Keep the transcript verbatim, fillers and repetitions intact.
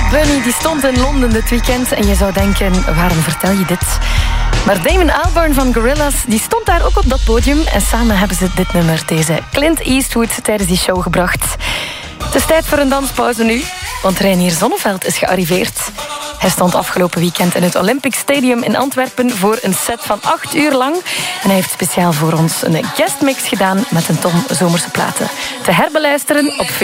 Bad Bunny die stond in Londen dit weekend en je zou denken, waarom vertel je dit? Maar Damon Albarn van Gorillaz die stond daar ook op dat podium en samen hebben ze dit nummer, deze Clint Eastwood, tijdens die show gebracht. Het is tijd voor een danspauze nu, want Reinier Zonneveld is gearriveerd. Hij stond afgelopen weekend in het Olympic Stadium in Antwerpen voor een set van acht uur lang. En hij heeft speciaal voor ons een guestmix gedaan met een ton zomerse platen. Te herbeluisteren op